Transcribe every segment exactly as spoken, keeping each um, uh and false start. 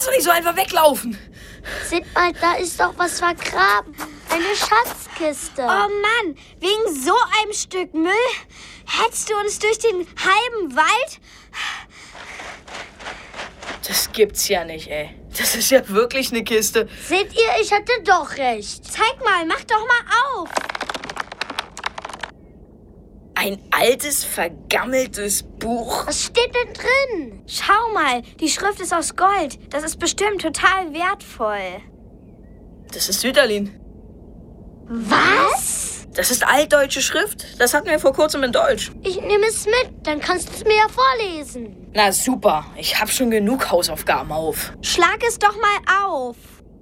doch nicht so einfach weglaufen. Seht mal, da ist doch was vergraben. Eine Schatzkiste. Oh Mann, wegen so einem Stück Müll hetzt du uns durch den halben Wald? Das gibt's ja nicht, ey. Das ist ja wirklich eine Kiste. Seht ihr, ich hatte doch recht. Zeig mal, mach doch mal auf. Ein altes, vergammeltes Buch. Was steht denn drin? Schau mal, die Schrift ist aus Gold. Das ist bestimmt total wertvoll. Das ist Sütterlin. Was? Das ist altdeutsche Schrift. Das hatten wir vor kurzem in Deutsch. Ich nehme es mit, dann kannst du es mir ja vorlesen. Na super, ich hab schon genug Hausaufgaben auf. Schlag es doch mal auf.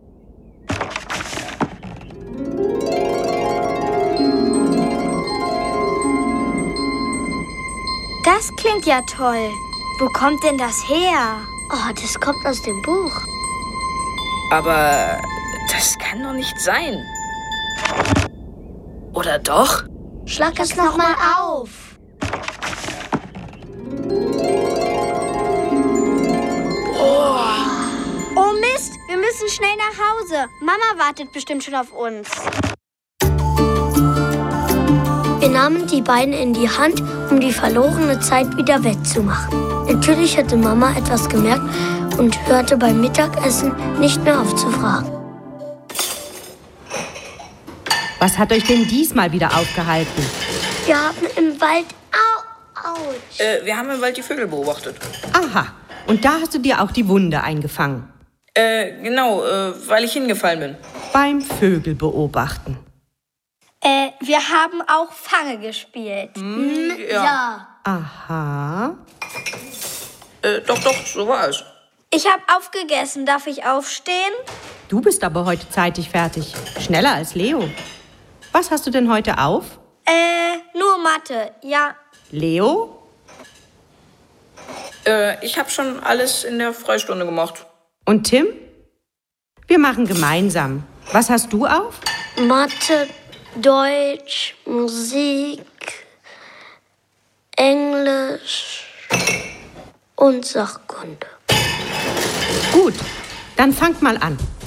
Das klingt ja toll. Wo kommt denn das her? Oh, das kommt aus dem Buch. Aber das kann doch nicht sein. Oder doch? Schlag es noch mal auf. Oh Mist, wir müssen schnell nach Hause. Mama wartet bestimmt schon auf uns. Wir nahmen die beiden in die Hand, um die verlorene Zeit wieder wettzumachen. Natürlich hatte Mama etwas gemerkt und hörte beim Mittagessen nicht mehr auf zu fragen. Was hat euch denn diesmal wieder aufgehalten? Wir haben im Wald... Au, ouch. Äh, wir haben im Wald die Vögel beobachtet. Aha, und da hast du dir auch die Wunde eingefangen. Äh, genau, äh, weil ich hingefallen bin. Beim Vögel beobachten. Äh, wir haben auch Fange gespielt. Hm, ja. Ja. Aha. Äh, doch, doch, so war es. Ich habe aufgegessen. Darf ich aufstehen? Du bist aber heute zeitig fertig. Schneller als Leo. Was hast du denn heute auf? Äh, nur Mathe, ja. Leo? Äh, ich hab schon alles in der Freistunde gemacht. Und Tim? Wir machen gemeinsam. Was hast du auf? Mathe, Deutsch, Musik, Englisch und Sachkunde. Gut, dann fangt mal an.